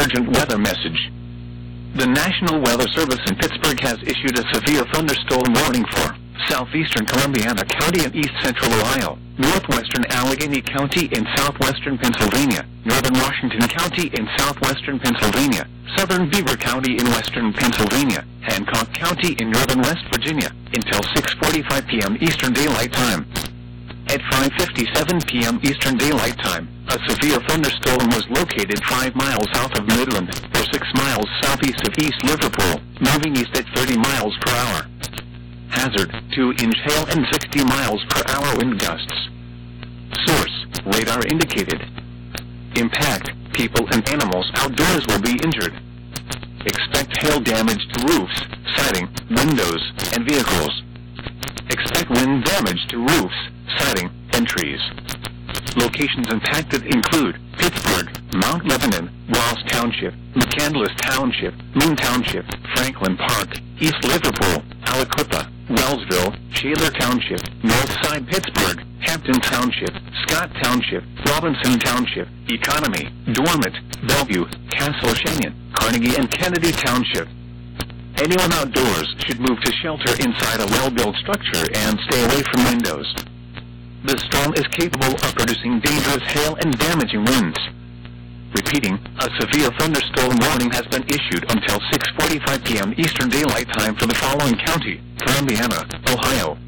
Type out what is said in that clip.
urgent weather message. The National Weather Service in Pittsburgh has issued a severe thunderstorm warning for southeastern Columbiana County and east central Ohio, northwestern Allegheny County in southwestern Pennsylvania, northern Washington County in southwestern Pennsylvania, southern Beaver County in western Pennsylvania, Hancock County in northern West Virginia, until 6:45 p.m. Eastern Daylight Time. At 5:57 p.m. Eastern Daylight Time, a severe thunderstorm was located 5 miles south of Midland, or 6 miles southeast of East Liverpool, moving east at 30 miles per hour. Hazard, 2-inch hail and 60 miles per hour wind gusts. Source, radar indicated. Impact, people and animals outdoors will be injured. Expect hail damage to roofs, siding, windows, and vehicles. Expect wind damage to roofs, siding, and trees. Locations impacted include Pittsburgh, Mount Lebanon, Ross Township, McCandless Township, Moon Township, Franklin Park, East Liverpool, Aliquippa, Wellsville, Shaler Township, Northside Pittsburgh, Hampton Township, Scott Township, Robinson Township, Economy, Dormant, Bellevue, Castle Shannon, Carnegie and Kennedy Township. Anyone outdoors should move to shelter inside a well-built structure and stay away from windows. The storm is capable of producing dangerous hail and damaging winds. Repeating, a severe thunderstorm warning has been issued until 6:45 p.m. Eastern Daylight Time for the following county: Columbiana, Ohio,